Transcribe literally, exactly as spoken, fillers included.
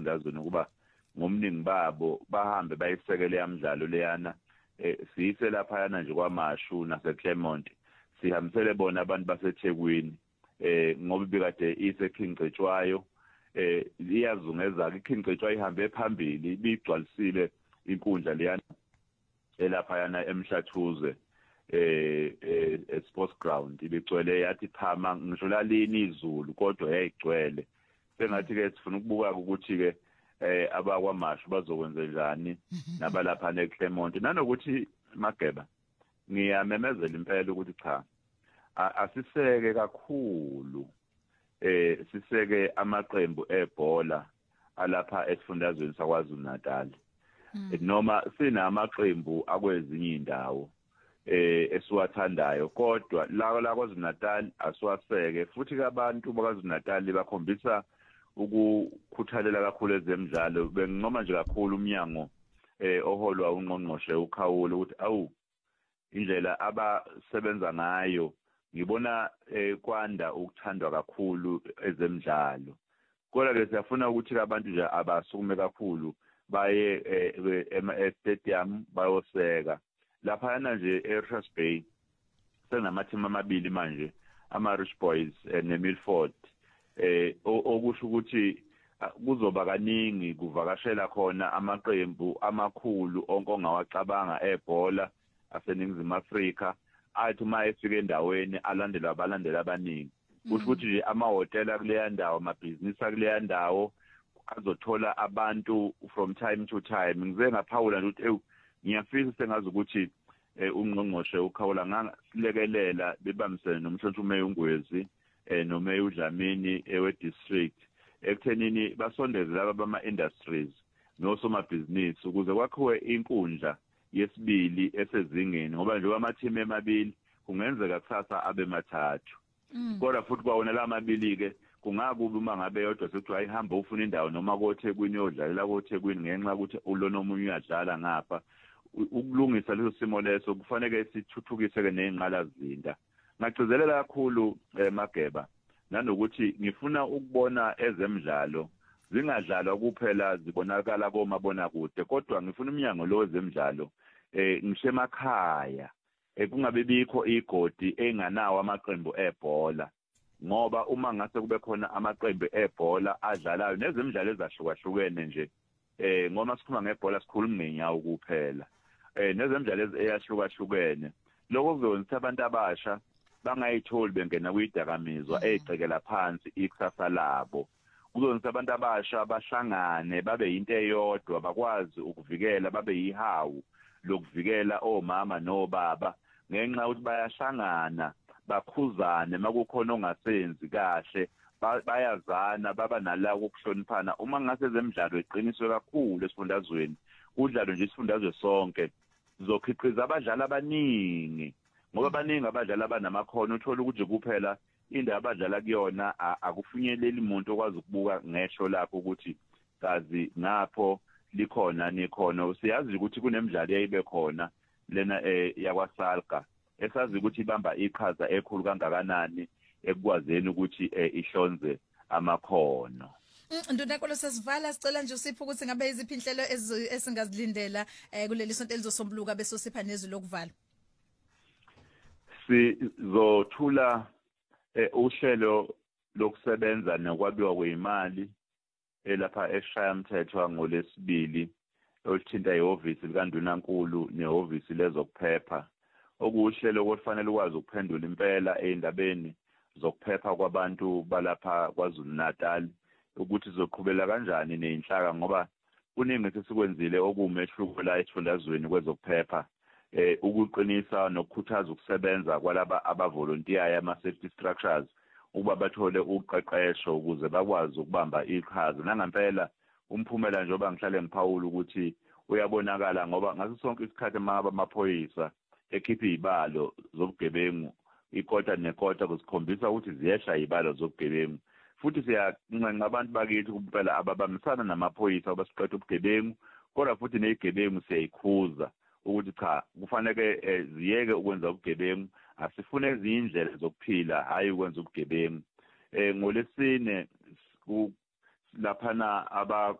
esifundazweni ukuba ngomningi babo bahambe bayisekele yamdlalo leyana eh siyise lapha yana nje kwaMashu naseClermont sihambisele bona abantu baseThekwini eh ngoba bikade isekhingcetshwayo eh iyazungeza ikhingcetshwa ihambe phambili ibigcwalisile inkundla leyana elapha yana eMhlathuze eh eh sports ground ibigcwele yathi phama ngisho lalini izulu kodwa yayigcwele sengathi ke sifuna ukubuka ukuthi ke eh abakwaMashu bazokwenza njani nabalapha neClermont nanokuthi Mageba ngiyamemezela impela ukuthi cha asiseke kakhulu eh siseke amaqembu ebhola alapha esifundazweni saKwaZulu Natal noma sinamaqembu akwezinye indawo eh esiwathandayo kodwa la la KwaZulu Natal asiwaseke futhi kabantu bakwaZulu Natal bakhombisa ukukhuthalela kakhulu ezemidlalo benginqoma nje kakhulu umnyango eh oholwa ungqongqoshe ukhawula ukuthi awu indlela abasebenza ngayo ngibona eh kwanda ukuthandwa kakhulu ezemidlalo kodwa ke siyafuna ukuthi abantu nje abasukume kakhulu baye e-stadium bayoseka lapha yana nje eRichards Bay senamathima amabili manje ama-Rich Boys neMilford eh okusho ukuthi kuzoba kaningi kuvakashela khona amaqembu amakhulu onke ongawacabanga ebhola aseningizimu Afrika athi uma efika endaweni alandela abalandeli abaningi kusho ukuthi nje amahotela kuleya ndawo amabhizinisi akuleya ndawo azothola abantu from time to time ngize ngaphawula nje ukuthi ewu ngiyafisa sengazi ukuthi ungqongqoshe ukhawula ngasilekelela bebamisene nomhlonto umeya uNgwezi eh nomeya uDlamini ewe district ekuthenini basondeze laba bama industries nosomabhizinisi ukuze kwakhiwe inkundla yesibili esezingeni ngoba nje amathimi emabili kungenzeka kusasa abe mathathu kodwa futhi kwawona la mabili ke kungakubi uma ngabe yodwa sethi ayihamba ufuna indawo noma koThekwini yodlalela koThekwini ngenxa ukuthi ulona omunye uyadlala ngapha ukulungisa leso simo leso kufanele sithuthukise ke nezinqalazinda ngagcizelela kakhulu Mageba nanokuthi ngifuna ukubona ezemidlalo zingadlalwa kuphela zibonakala komabona kude kodwa ngifuna umnyango lo wezemidlalo eh ngishemakhaya kungabe bikho igodi enganawo amaqembu ebhola ngoba uma ngase kube khona amaqembu ebhola adlalayo nezemidlalo ezahlukahlukene nje eh ngoma sikhuluma ngebhola sikhuluma ngenyawo kuphela eh nezemidlalo ezahlukahlukene lokho kuzonisa abantu abasha bangayitholi bengena kwidakamizwa ezicekela phansi ikusasa labo kuzonisa abantu abasha bahlangane babe into eyodwa bakwazi ukuvikela babe yihawu lokuvikela omama nobaba ngenxa ukuthi bayahlangana bakhuzane makukhona ongasenzi kahle bayazana baba nala ukuhloniphana uma ngase zemidlalo eqiniswe kakhulu esifundazweni udlalo nje isifundazwe sonke zokhiqiza abadlali abaningi ngoba abaningi abadlali abanamakhono uthola ukuthi kuphela indaba abadlala kuyona akufinyeleli umuntu okwazi ukubuka ngesho lakho ukuthi kazi ngapho likhona nikhono siyazi ukuthi kunemidlalo yayibe khona lena yakwaSalga esazi ukuthi ibamba iqhaza ekhulu kangakanani ekukwazeni ukuthi ihlonze amakhono. Ndodakolo sesivala sicela nje usipho ukuthi ngabe iziphi inhlelo esingazilindela kuleli sonto elizosombuluka bese usipha nezwi lokuvala. Sizothula uhlelo lokusebenza nokwabiwa kwezimali elapha eShayamthetho ngolesibili oluthinta ihhovisi likaNdunankulu nehhovisi lezokuphepha okuhlelo okufanele ukwazi ukuphendula impela eindabeni zokuphepha kwabantu balapha kwaZulu Natal ukuthi zoqhubela kanjani nezinhlaka ngoba kuningi sesikwenzile okumehluko la esifundazweni kwezokuphepha eh ukuqinisa nokukhuthaza ukusebenza kwalaba abavolunteer ama safety structures ukuba bathole uqeqesho ukuze bakwazi ukubamba iqhaza nangempela umphumela njengoba ngihlale ngiphawula ukuthi uyabonakala ngoba ngaso sonke isikhathi mangaba amaphoyisa ekhipha izibalo zobugebengu ikota nekota kusikhombisa ukuthi ziyesha izibalo zobugebengu futhi siyancenga abantu bakithi kuphela ababambisana namaphoyisa abasiqeda ubugebengu kodwa futhi nezigebengu siyayikhuza ukuthi cha kufanele ziyeke ukwenza ubugebengu asifune izindlela zokuphila hayi ukwenza ubugebengu eh ngolesine laphana aba